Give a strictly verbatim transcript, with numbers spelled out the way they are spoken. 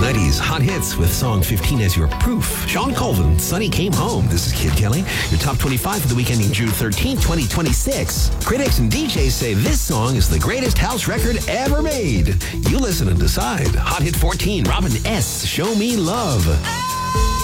nineties Hot Hits with song fifteen as your proof. Sean Colvin, Sonny Came Home. This is Kid Kelly. Your top twenty-five for the week ending June thirteenth, twenty twenty-six. Critics and D Js say this song is the greatest house record ever made. You listen and decide. Hot Hit fourteen, Robin S., Show Me Love.